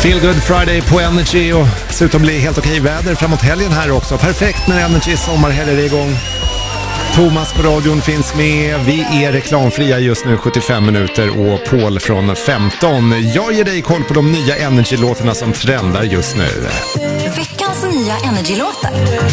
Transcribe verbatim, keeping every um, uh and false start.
Feel Good Friday på Energy och dessutom blir helt okej väder framåt helgen här också. Perfekt när Energy sommarhelg är igång. Thomas på radion finns med. Vi är reklamfria just nu sjuttiofem minuter och Paul från femton. Jag ger dig koll på de nya Energy-låtarna som trendar just nu. Veckans nya Energy-låtar.